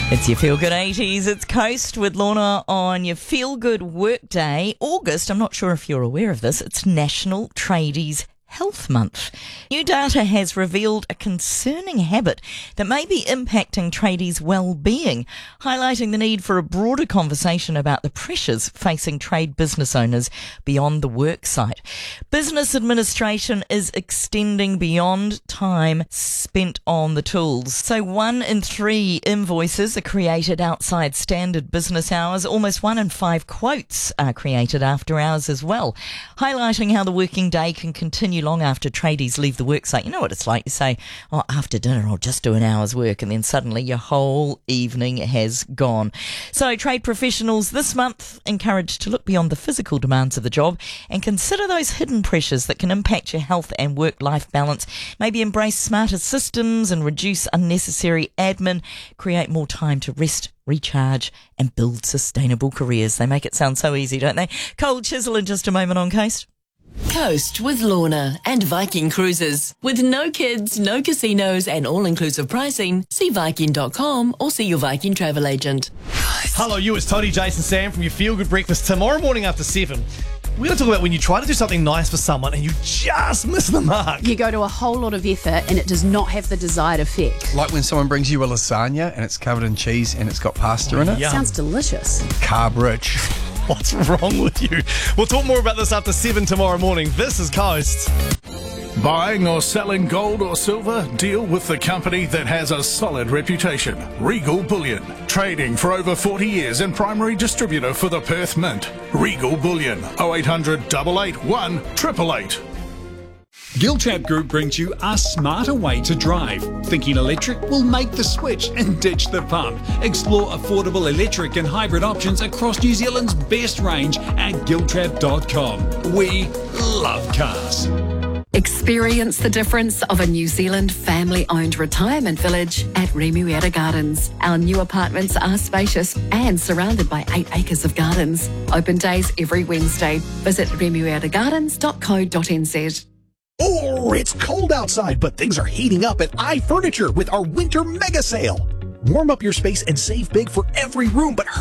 It's your Feel Good 80s. It's Coast with Lorna on your Feel Good Workday. August, I'm not sure if you're aware of this, it's National Tradies Health Month. New data has revealed a concerning habit that may be impacting tradies' well-being, highlighting the need for a broader conversation about the pressures facing trade business owners beyond the work site. Business administration is extending beyond time spent on the tools. So 1 in 3 invoices are created outside standard business hours. Almost 1 in 5 quotes are created after hours as well, highlighting how the working day can continue long after tradies leave the worksite. You know what it's like. You say, oh, after dinner I'll just do an hour's work, and then suddenly your whole evening has gone. So trade professionals this month encouraged to look beyond the physical demands of the job and consider those hidden pressures that can impact your health and work-life balance. Maybe embrace smarter systems and reduce unnecessary admin, create more time to rest, recharge and build sustainable careers. They make it sound so easy, don't they? Cold Chisel in just a moment on Coast. Coast with Lorna and Viking Cruises. With no kids, no casinos and all-inclusive pricing, see Viking.com or see your Viking travel agent. Hello, you. It's Tony, Jason, Sam from your Feel Good Breakfast. Tomorrow morning after 7, we're going to talk about when you try to do something nice for someone and you just miss the mark. You go to a whole lot of effort and it does not have the desired effect. Like when someone brings you a lasagna and it's covered in cheese and it's got pasta in it. Yum. Sounds delicious. Carb rich. What's wrong with you? We'll talk more about this after 7 tomorrow morning. This is Coast. Buying or selling gold or silver? Deal with the company that has a solid reputation. Regal Bullion. Trading for over 40 years and primary distributor for the Perth Mint. Regal Bullion. 0800 881 888. Giltrap Group brings you a smarter way to drive. Thinking electric? Will make the switch and ditch the pump. Explore affordable electric and hybrid options across New Zealand's best range at giltrap.com. We love cars. Experience the difference of a New Zealand family-owned retirement village at Remuera Gardens. Our new apartments are spacious and surrounded by 8 acres of gardens. Open days every Wednesday. Visit remueragardens.co.nz. Oh, it's cold outside, but things are heating up at iFurniture with our winter mega sale. Warm up your space and save big for every room, but